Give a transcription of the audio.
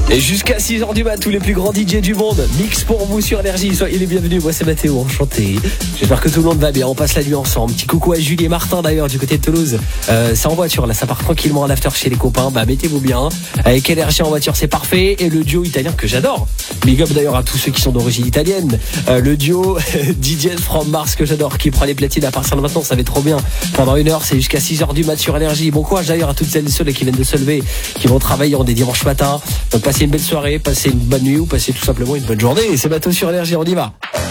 Et jusqu'à 6h du mat, tous les plus grands DJ du monde mix pour vous sur Énergie. Soyez les bienvenus, moi c'est Mathéo, enchanté. J'espère que tout le monde va bien, on passe la nuit ensemble. Petit coucou à Julie et Martin d'ailleurs du côté de Toulouse. C'est en voiture là, ça part tranquillement en after chez les copains. Bah mettez-vous bien. Avec Énergie en voiture c'est parfait. Et le duo italien que j'adore. Big up d'ailleurs à tous ceux qui sont d'origine italienne. Le duo DJ from Mars que j'adore, qui prend les platines à partir de maintenant, ça va être trop bien. Pendant une heure, c'est jusqu'à 6h du mat sur Énergie. Bon courage d'ailleurs à toutes celles et ceux qui viennent de se lever, qui vont travailler en des dimanches matins. Donc passez une belle soirée, passez une bonne nuit ou passez tout simplement une bonne journée. Et c'est bateau sur Énergie, on y va.